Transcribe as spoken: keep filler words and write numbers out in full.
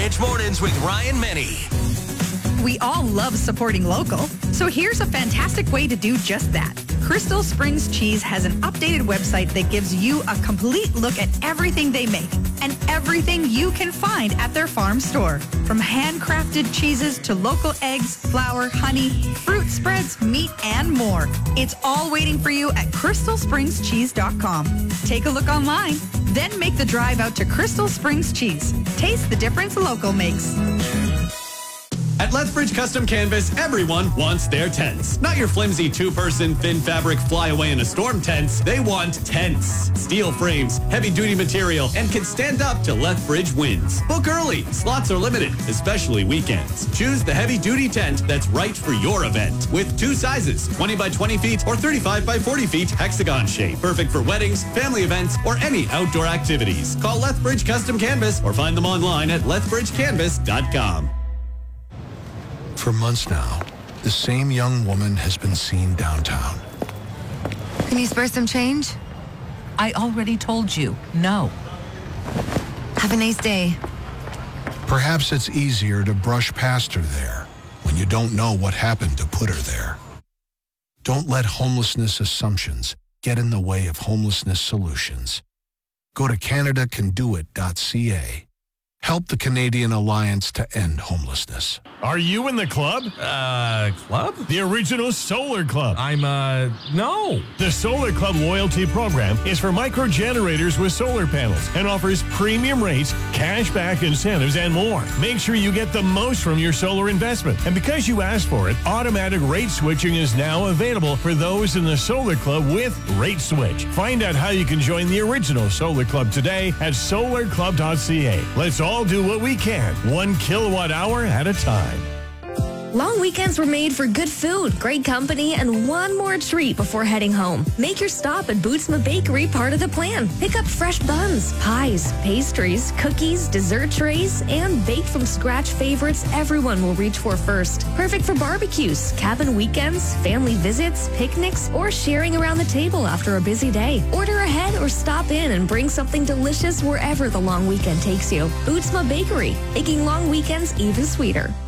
It's Mornings with Ryan Menny. We all love supporting local, so here's a fantastic way to do just that. Crystal Springs Cheese has an updated website that gives you a complete look at everything they make and everything you can find at their farm store. From handcrafted cheeses to local eggs, flour, honey, fruit spreads, meat, and more. It's all waiting for you at crystal springs cheese dot com. Take a look online, then make the drive out to Crystal Springs Cheese. Taste the difference local makes. At Lethbridge Custom Canvas, everyone wants their tents. Not your flimsy two-person, thin fabric fly-away in a storm tents. They want tents. Steel frames, heavy-duty material, and can stand up to Lethbridge winds. Book early. Slots are limited, especially weekends. Choose the heavy-duty tent that's right for your event. With two sizes, twenty by twenty feet or thirty-five by forty feet hexagon shape. Perfect for weddings, family events, or any outdoor activities. Call Lethbridge Custom Canvas or find them online at lethbridge canvas dot com. For months now, the same young woman has been seen downtown. Can you spare some change? I already told you, no. Have a nice day. Perhaps it's easier to brush past her there when you don't know what happened to put her there. Don't let homelessness assumptions get in the way of homelessness solutions. Go to canada can do it dot c a. Help the Canadian Alliance to End Homelessness. Are you in the club? Uh, club? The original Solar Club. I'm, uh, no. The Solar Club loyalty program is for micro generators with solar panels and offers premium rates, cashback incentives, and more. Make sure you get the most from your solar investment. And because you asked for it, automatic rate switching is now available for those in the Solar Club with Rate Switch. Find out how you can join the original Solar Club today at solar club dot c a. Let's all do what we can, one kilowatt hour at a time. Long weekends were made for good food, great company, and one more treat before heading home. Make your stop at Bootsma Bakery part of the plan. Pick up fresh buns, pies, pastries, cookies, dessert trays, and baked from scratch favorites everyone will reach for first. Perfect for barbecues, cabin weekends, family visits, picnics, or sharing around the table after a busy day. Order ahead or stop in and bring something delicious wherever the long weekend takes you. Bootsma Bakery, making long weekends even sweeter.